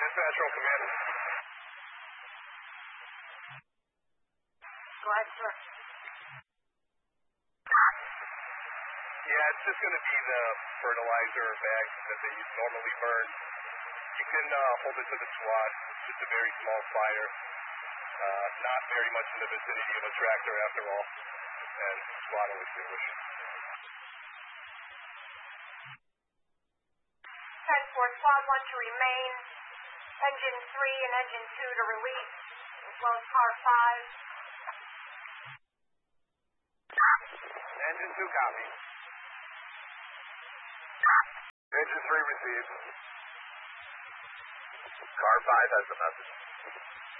Dispatch from command. Go ahead, sir. Yeah, it's just going to be the fertilizer bags that they normally burn. You can hold it to the SWAT. It's just a very small fire. Not very much in the vicinity of a tractor after all. And SWAT will extinguish. 10-4, SWAT 1 to remain. Engine 3 and Engine 2 to release, as well as car 5. Engine 2 copy. Engine 3 received. Car 5 has the message.